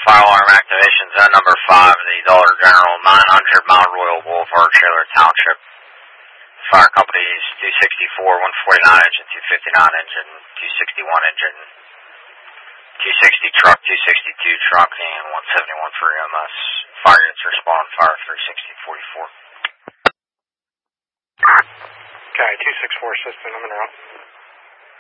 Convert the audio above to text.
Fire alarm activation, zone number 5, the Dollar General, 900 Mount Royal Boulevard, Shaler Township. Fire companies 264, 149 engine, 259 engine, 261 engine, 260 truck, 262 truck, and 171 for EMS. Fire units respond, fire 360-44. Okay, 264 system, I'm in route.